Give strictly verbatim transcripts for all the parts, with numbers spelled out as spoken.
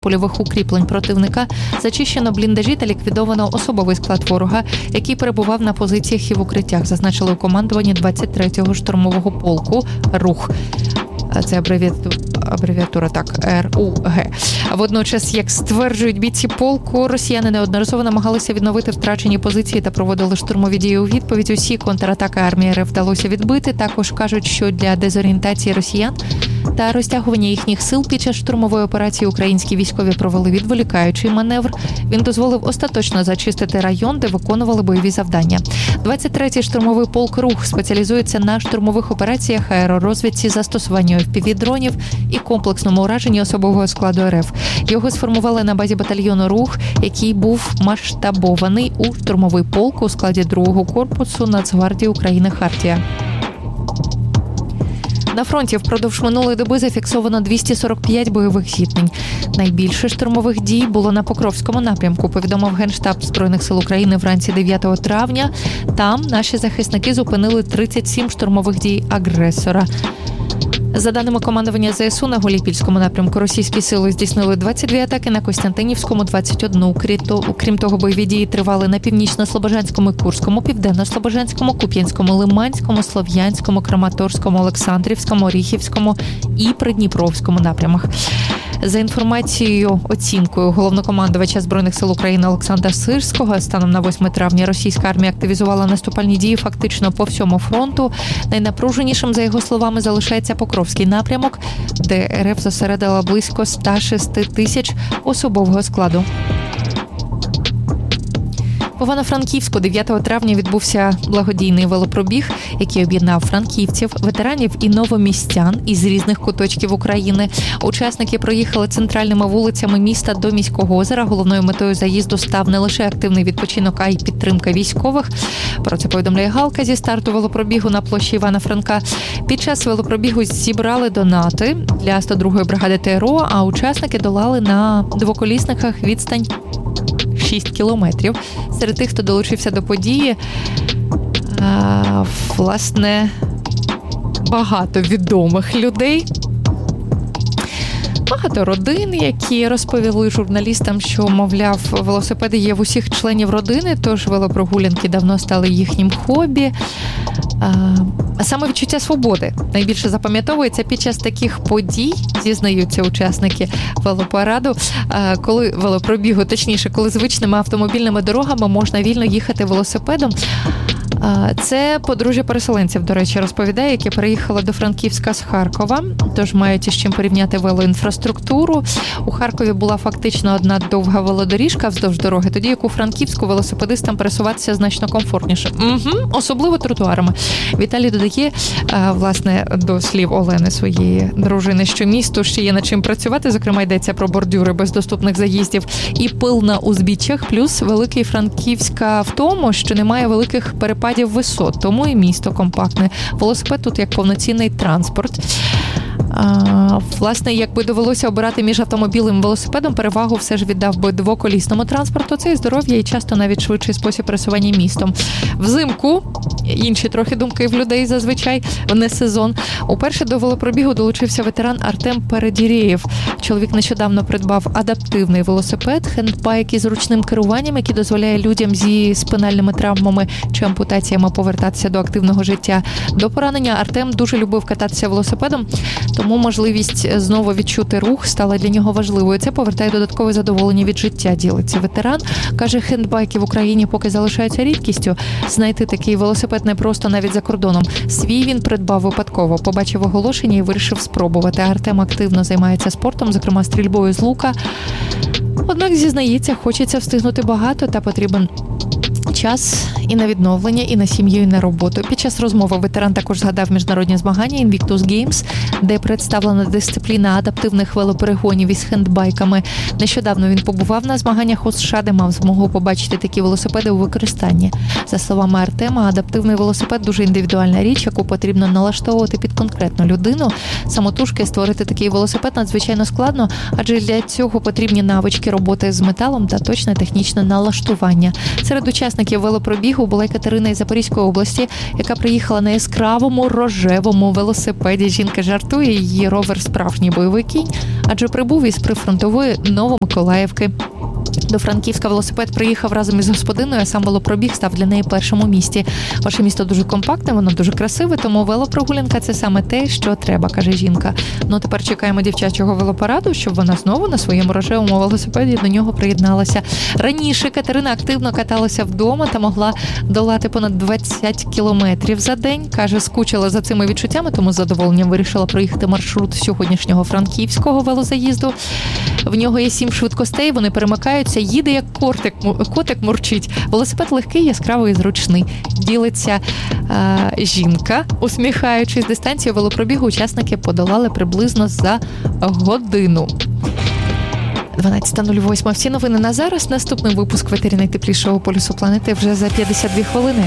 польових укріплень противника, зачищено бліндажі та ліквідовано особовий склад ворога, який перебував на позиціях і в укриттях, зазначили у командуванні двадцять третього штурмового полку «Рух». Це абревіатура, абревіатура так, ер у ге. Водночас, як стверджують бійці полку, росіяни неодноразово намагалися відновити втрачені позиції та проводили штурмові дії у відповідь. Усі контратаки армії РФ вдалося відбити. Також кажуть, що для дезорієнтації росіян та розтягування їхніх сил під час штурмової операції українські військові провели відволікаючий маневр. Він дозволив остаточно зачистити район, де виконували бойові завдання. двадцять третій штурмовий полк «Рух» спеціалізується на штурмових операціях, аеророзвідці, застосуванню еф пі ві-дронів і комплексному ураженні особового складу РФ. Його сформували на базі батальйону «Рух», який був масштабований у штурмовий полк у складі другого корпусу Нацгвардії України «Хартія». На фронті впродовж минулої доби зафіксовано двісті сорок п'ять бойових зіткнень. Найбільше штурмових дій було на Покровському напрямку, повідомив Генштаб Збройних сил України вранці дев'ятого травня. Там наші захисники зупинили тридцять сім штурмових дій агресора. За даними командування зе ес у, на Гуляйпільському напрямку російські сили здійснили двадцять дві атаки, на Костянтинівському – двадцять одну. Крім того, бойові дії тривали на Північно-Слобожанському і Курському, Південно-Слобожанському, Куп'янському, Лиманському, Слов'янському, Краматорському, Олександрівському, Оріхівському і Придніпровському напрямах. За інформацією, оцінкою головнокомандувача Збройних сил України Олександра Сирського, станом на восьме травня російська армія активізувала наступальні дії фактично по всьому фронту. Найнапруженішим, за його словами, залишається Покровський напрямок, де РФ зосередила близько ста шести тисяч особового складу. В Івано-Франківську дев'ятого травня відбувся благодійний велопробіг, який об'єднав франківців, ветеранів і новомістян із різних куточків України. Учасники проїхали центральними вулицями міста до міського озера. Головною метою заїзду став не лише активний відпочинок, а й підтримка військових. Про це повідомляє Галка зі старту велопробігу на площі Івана Франка. Під час велопробігу зібрали донати для сто другої бригади те ер о, а учасники долали на двоколісниках відстань шість кілометрів. Серед тих, хто долучився до події, а, власне, багато відомих людей. Багато родин, які розповіли журналістам, що, мовляв, велосипеди є в усіх членів родини, тож велопрогулянки давно стали їхнім хобі. А саме відчуття свободи найбільше запам'ятовується під час таких подій, зізнаються учасники велопараду, коли велопробігу, точніше, коли звичними автомобільними дорогами можна вільно їхати велосипедом. Це подружжя переселенців, до речі, розповідає, яке переїхало до Франківська з Харкова, тож мають із чим порівняти велоінфраструктуру. У Харкові була фактично одна довга велодоріжка вздовж дороги, тоді як у Франківську велосипедистам пересуватися значно комфортніше. Угу, особливо тротуарами. Віталій додає, власне, до слів Олени, своєї дружини, що місту ще є над чим працювати, зокрема йдеться про бордюри без доступних заїздів і пил на узбіччях, плюс великий Франківська в тому, що немає великих перепадів висот, тому і місто компактне. Велосипед тут як повноцінний транспорт. А, власне, якби довелося обирати між автомобілем і велосипедом, перевагу все ж віддав би двоколісному транспорту. Це і здоров'я, і часто навіть швидший спосіб пересування містом. Взимку, інші трохи думки в людей зазвичай, в несезон, уперше до велопробігу долучився ветеран Артем Передірєєв. Чоловік нещодавно придбав адаптивний велосипед, хендбайк із ручним керуванням, який дозволяє людям зі спинальними травмами чи ампутаціями повертатися до активного життя. До поранення Артем дуже любив кататися велосипедом, тому можливість знову відчути рух стала для нього важливою. Це повертає додаткове задоволення від життя, ділиться ветеран. Каже, хендбайки в Україні поки залишаються рідкістю. Знайти такий велосипед непросто навіть за кордоном. Свій він придбав випадково. Побачив оголошення і вирішив спробувати. Артем активно займається спортом, зокрема стрільбою з лука. Однак, зізнається, хочеться встигнути багато та потрібен час і на відновлення, і на сім'ю, і на роботу. Під час розмови ветеран також згадав міжнародні змагання Invictus Games, де представлена дисципліна адаптивних велоперегонів із хендбайками. Нещодавно він побував на змаганнях у США, де мав змогу побачити такі велосипеди у використанні. За словами Артема, адаптивний велосипед – дуже індивідуальна річ, яку потрібно налаштовувати під конкретну людину. Самотужки створити такий велосипед надзвичайно складно, адже для цього потрібні навички роботи з металом та точне технічне налаштування. Серед учасників велопробігу велопробігу була Катерина із Запорізької області, яка приїхала на яскравому рожевому велосипеді. Жінка жартує, її ровер справжній бойовий кінь, адже прибув із прифронтової Новомиколаївки. До Франківська велосипед приїхав разом із господиною, а сам велопробіг став для неї першим у місті. Ваше місто дуже компактне, воно дуже красиве, тому велопрогулянка – це саме те, що треба, каже жінка. Ну, тепер чекаємо дівчачого велопараду, щоб вона знову на своєму рожевому велосипеді до нього приєдналася. Раніше Катерина активно каталася вдома та могла долати понад двадцять кілометрів за день. Каже, скучила за цими відчуттями, тому з задоволенням вирішила проїхати маршрут сьогоднішнього франківського велозаїзду. В нього є сім швидкостей, вони перемикаються, їде як кортик, котик мурчить. Велосипед легкий, яскравий і зручний. Ділиться е, жінка, усміхаючись. Дистанцію велопробігу учасники подолали приблизно за годину. дванадцята нуль вісім. Всі новини на зараз. Наступний випуск в етері найтеплішого полюсу планети вже за п'ятдесят дві хвилини.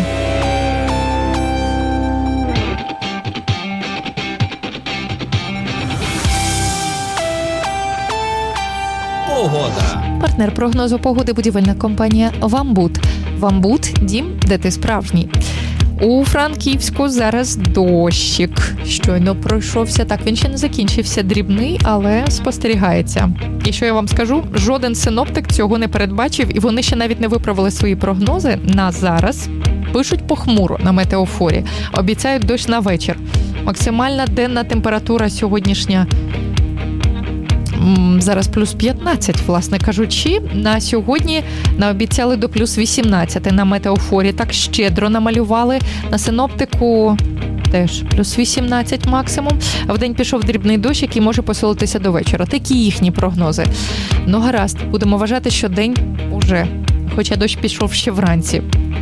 Погода. Партнер прогнозу погоди – будівельна компанія «Вамбут». «Вамбут» – дім, де ти справжній. У Франківську зараз дощик. Щойно пройшовся. Так, він ще не закінчився, дрібний, але спостерігається. І що я вам скажу? Жоден синоптик цього не передбачив, і вони ще навіть не виправили свої прогнози на зараз. Пишуть похмуро на метеофорі. Обіцяють дощ на вечір. Максимальна денна температура сьогоднішня зараз плюс п'ятнадцять, власне кажучи. На сьогодні наобіцяли до плюс вісімнадцять на метеофорі. Так щедро намалювали. На синоптику теж плюс вісімнадцять максимум. А вдень пішов дрібний дощ, який може посилитися до вечора. Такі їхні прогнози. Ну гаразд, будемо вважати, що день уже, хоча дощ пішов ще вранці.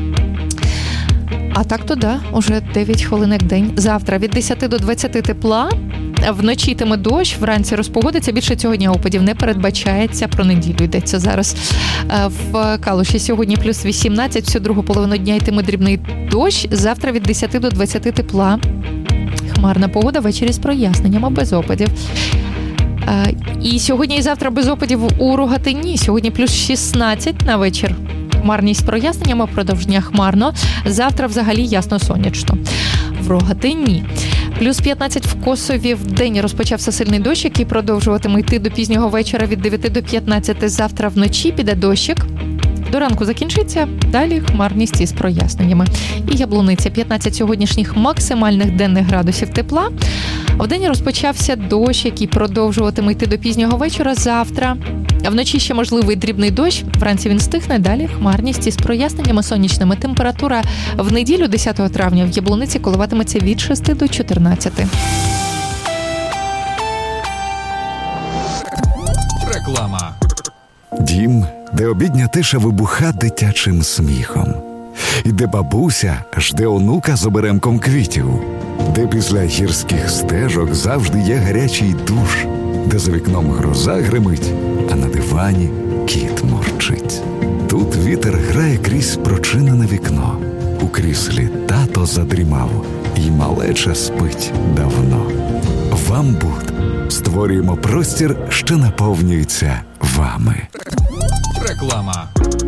А так то да, уже дев'ять хвилин як день. Завтра від десяти до двадцяти тепла. Вночі йтиме дощ, вранці розпогодиться. Більше цього дня опадів не передбачається. Про неділю йдеться зараз. В Калуші сьогодні плюс вісімнадцять, всю другу половину дня йтиме дрібний дощ. Завтра від десяти до двадцяти тепла. Хмарна погода, ввечері з проясненнями, без опадів. І сьогодні і завтра без опадів у Рогатині. Сьогодні плюс шістнадцять на вечір. Хмарність з проясненнями, впродовж дня хмарно. Завтра взагалі ясно сонячно. В Рогатині. Плюс п'ятнадцять в Косові. В день розпочався сильний дощ, який продовжуватиме йти до пізнього вечора від дев'яти до п'ятнадцяти. Завтра вночі піде дощик. До ранку закінчиться. Далі хмарність із проясненнями. І Яблуниця. п'ятнадцять сьогоднішніх максимальних денних градусів тепла. Вдень розпочався дощ, який продовжуватиме йти до пізнього вечора. Завтра. А вночі ще можливий дрібний дощ. Вранці він стихне. Далі хмарність із проясненнями сонячними. Температура в неділю десятого травня в Яблуниці коливатиметься від шести до чотирнадцяти. Реклама. Дім, де обідня тиша вибуха дитячим сміхом. І де бабуся жде онука з оберемком квітів. Де після гірських стежок завжди є гарячий душ. Де за вікном гроза гримить, а на дивані кіт мурчить. Тут вітер грає крізь прочинене вікно. У кріслі тато задрімав, і малеча спить давно. «Вамбут» створюємо простір, що наповнюється вами. Реклама.